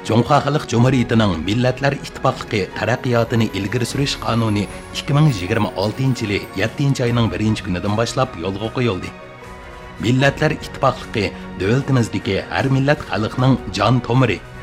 Жоңхо Халық Cumhuriyetining Millatlar Ittifoqligi taraqqiyotini ilgari surish qonuni 2026-yili 7-oyning 1-kunidan boshlab yo'lga qo'yildi. Millatlar Ittifoqligi davlatimizdagi har millat xalqning jon tomiri